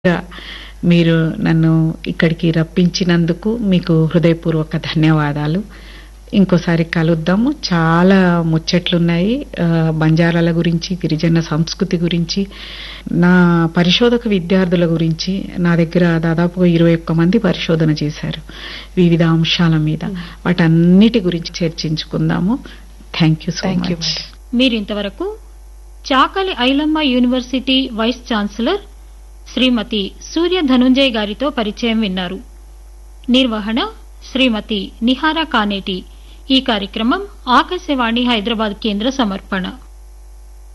మీరు నన్ను ఇక్కడికి రప్పించినందుకు మీకు హృదయపూర్వక ధన్యవాదాలు. ఇంకోసారి కలుద్దాము. చాలా ముచ్చట్లున్నాయి. బంజారాల గురించి, గిరిజన సంస్కృతి గురించి, నా పరిశోధక విద్యార్థుల గురించి. నా దగ్గర దాదాపుగా 21 మంది పరిశోధన చేశారు వివిధ అంశాల మీద. వాటన్నిటి గురించి చర్చించుకుందాము. Thank you so much. మీరింతవరకు చాకలి ఐలమ్మ యూనివర్సిటీ వైస్ ఛాన్సలర్ శ్రీమతి సూర్య ధనుంజయ్ గారితో పరిచయం విన్నారు. నిర్వహణ శ్రీమతి నిహారా కానేటి. ఈ కార్యక్రమం ఆకాశవాణి హైదరాబాద్ కేంద్ర సమర్పణ.